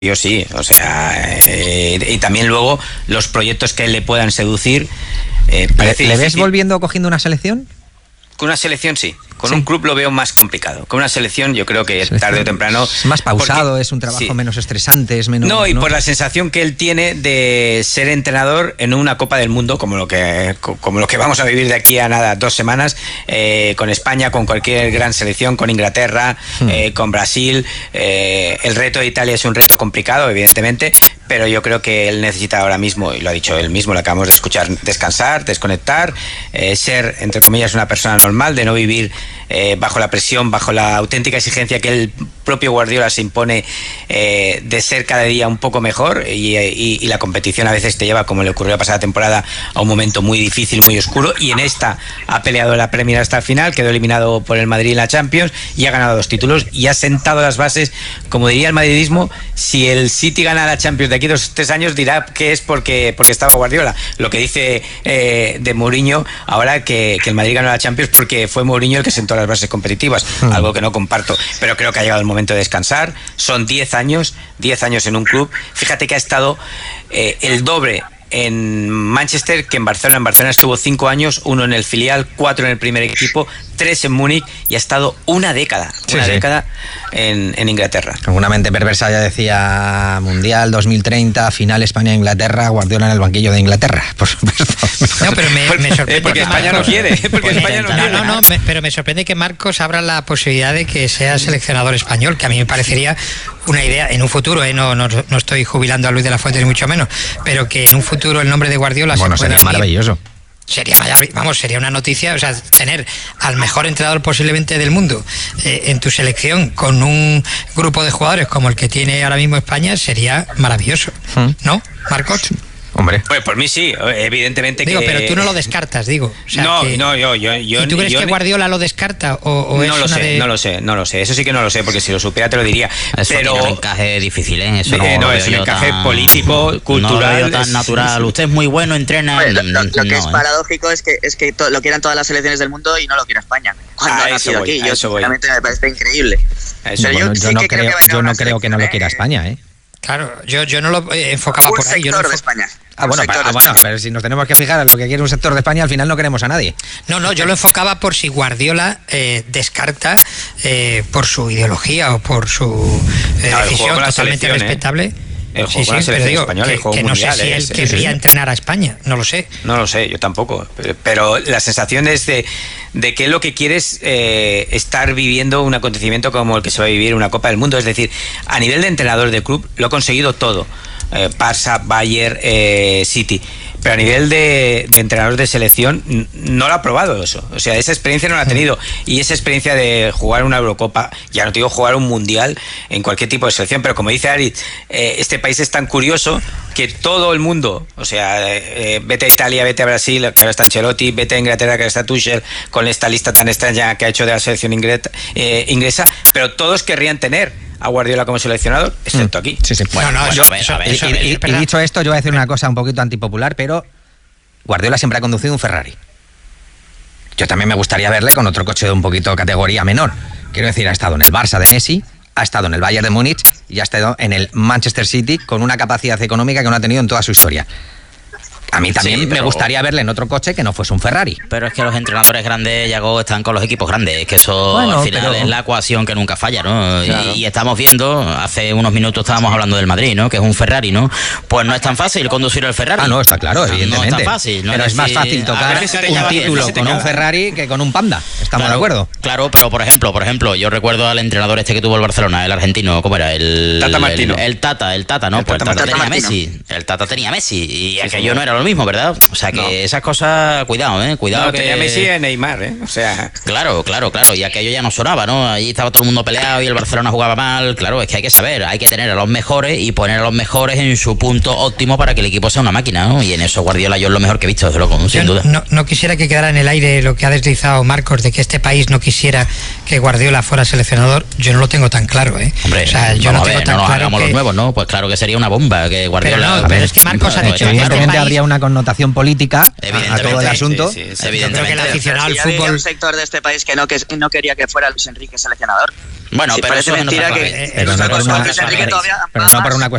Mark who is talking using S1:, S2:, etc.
S1: Yo sí, o sea, y también luego los proyectos que le puedan seducir.
S2: ¿Le ves volviendo cogiendo una selección?
S1: Con una selección sí. Con un club lo veo más complicado. Con una selección yo creo que tarde o temprano...
S2: Es más pausado, es un trabajo menos estresante, es menos...
S1: No, y por la sensación que él tiene de ser entrenador en una Copa del Mundo, como lo que vamos a vivir de aquí a nada, 2 semanas, con España, con cualquier gran selección, con Inglaterra, con Brasil. El reto de Italia es un reto complicado, evidentemente, pero yo creo que él necesita ahora mismo, y lo ha dicho él mismo, lo acabamos de escuchar, descansar, desconectar, ser, entre comillas, una persona normal, de no vivir bajo la presión, bajo la auténtica exigencia que el propio Guardiola se impone, de ser cada día un poco mejor, y la competición a veces te lleva, como le ocurrió la pasada temporada, a un momento muy difícil, muy oscuro, y en esta ha peleado la Premier hasta el final, quedó eliminado por el Madrid en la Champions y ha ganado 2 títulos y ha sentado las bases, como diría el madridismo, si el City gana la Champions de aquí 2-3 años dirá que es porque estaba Guardiola. Lo que dice de Mourinho ahora, que el Madrid ganó la Champions porque fue Mourinho el que sentó las bases competitivas, algo que no comparto, pero creo que ha llegado el momento de descansar. Son 10 años en un club. Fíjate que ha estado el doble en Manchester que en Barcelona. En Barcelona estuvo 5 años, 1 en el filial, 4 en el primer equipo, 3 en Múnich, y ha estado una década en Inglaterra.
S2: Alguna mente perversa ya decía Mundial 2030, final España-Inglaterra, Guardiola en el banquillo de Inglaterra, por supuesto.
S3: No, pero me sorprende.
S1: Porque España no quiere.
S3: Pero me sorprende que Marcos abra la posibilidad de que sea seleccionador español, que a mí me parecería una idea en un futuro, no estoy jubilando a Luis de la Fuente ni mucho menos, pero que en un futuro el nombre de Guardiola se pueda
S2: sería
S3: unir.
S2: Maravilloso.
S3: Sería una noticia, o sea, tener al mejor entrenador posiblemente del mundo en tu selección con un grupo de jugadores como el que tiene ahora mismo España sería maravilloso, ¿no, Marcos?
S2: Hombre.
S1: Pues por mí sí, evidentemente.
S3: Digo, pero tú no lo descartas, digo. O sea,
S1: yo.
S3: ¿Y tú crees que Guardiola lo descarta o
S1: no
S3: es
S1: lo
S3: una
S1: sé,
S3: de...
S1: no lo sé. Eso sí que no lo sé, porque si lo supiera te lo diría.
S4: Eso
S1: pero
S4: tiene un encaje difícil, ¿eh? Eso
S1: no es un encaje político, cultural.
S4: No lo veo tan natural. Sí. Usted es muy bueno, entrena.
S5: Pues lo que es paradójico es que lo quieran todas las selecciones del mundo y no lo quiera España. Cuando ha nacido aquí, yo sinceramente me parece increíble.
S2: Yo no creo que no lo quiera España, ¿eh?
S3: Claro, yo no lo enfocaba por ahí.
S5: Un sector de España.
S2: Bueno, pero si nos tenemos que fijar en lo que quiere un sector de España, al final no queremos a nadie.
S3: No, yo lo enfocaba por si Guardiola descarta por su ideología o por su decisión totalmente respetable.
S1: El juego con la selección española, el juego
S3: que
S1: mundial,
S3: no sé si él querría entrenar a España, no lo sé.
S1: No lo sé, yo tampoco. Pero la sensación es de que lo que quiere es estar viviendo un acontecimiento como el que se va a vivir una Copa del Mundo. Es decir, a nivel de entrenador de club lo ha conseguido todo. Barça, Bayern, City. Pero a nivel de entrenador de selección no lo ha probado eso. O sea, esa experiencia no la ha tenido. Y esa experiencia de jugar una Eurocopa, ya no te digo jugar un Mundial en cualquier tipo de selección, pero como dice Ari, este país es tan curioso que todo el mundo, o sea, vete a Italia, vete a Brasil, que ahora está Ancelotti, vete a Inglaterra, que ahora está Tuchel, con esta lista tan extraña que ha hecho de la selección inglesa, pero todos querrían tener a Guardiola como seleccionador, excepto aquí.
S2: Sí. Bueno, y dicho esto, yo voy a decir una cosa un poquito antipopular, pero Guardiola siempre ha conducido un Ferrari. Yo también me gustaría verle con otro coche de un poquito categoría menor. Quiero decir, ha estado en el Barça de Messi, ha estado en el Bayern de Múnich y ha estado en el Manchester City con una capacidad económica que no ha tenido en toda su historia. A mí también me gustaría verle en otro coche que no fuese un Ferrari.
S4: Pero es que los entrenadores grandes, Yago, están con los equipos grandes. Es que eso al final es la ecuación que nunca falla, ¿no? Claro. Y estamos viendo, hace unos minutos estábamos hablando del Madrid, ¿no? Que es un Ferrari, ¿no? Pues no es tan fácil conducir el Ferrari.
S2: No, está claro, evidentemente.
S4: No es tan fácil.
S2: Pero es más fácil tocar un título con un Ferrari que con un Panda. ¿Estamos de acuerdo?
S4: Claro, pero por ejemplo, yo recuerdo al entrenador este que tuvo el Barcelona, el argentino, ¿cómo era? El
S1: Tata Martino.
S4: El Tata, ¿no? Pues el Tata tenía Messi. El Tata tenía Messi. Y aquello no era lo mismo, ¿verdad? O sea que esas cosas, cuidado, cuidado.
S1: No,
S4: que
S1: tenía Messi y Neymar, o sea...
S4: Claro, y aquello ya no sonaba, ¿no? Allí estaba todo el mundo peleado y el Barcelona jugaba mal. Claro, es que hay que saber, hay que tener a los mejores y poner a los mejores en su punto óptimo para que el equipo sea una máquina, ¿no? Y en eso Guardiola yo es lo mejor que he visto, desde luego, sin duda.
S3: No quisiera que quedara en el aire lo que ha deslizado Marcos de que este país no quisiera que Guardiola fuera seleccionador. Yo no lo tengo tan claro,
S4: Hombre,
S3: o sea, yo no tengo tan claro
S4: hagamos los nuevos, ¿no? Pues claro que sería una bomba que Guardiola...
S3: Pero es que Marcos ha dicho...
S2: Evidentemente habría una connotación política a todo el asunto.
S3: Sí, yo creo que el aficionado al fútbol...
S5: Había un sector de este país que no quería que fuera Luis Enrique seleccionador.
S4: Bueno,
S5: sí,
S4: pero
S5: parece
S4: eso
S5: mentira
S4: no
S5: que...
S2: Pero no por una cuestión